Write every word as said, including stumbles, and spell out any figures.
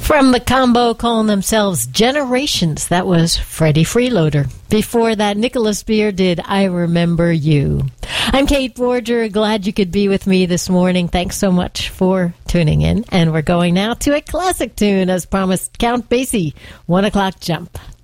From the combo calling themselves Generations, that was Freddie Freeloader. Before that, Nicholas Beer did I Remember You. I'm Kate Borger. Glad you could be with me this morning. Thanks so much for tuning in. And we're going now to a classic tune, as promised, Count Basie, One O'Clock Jump.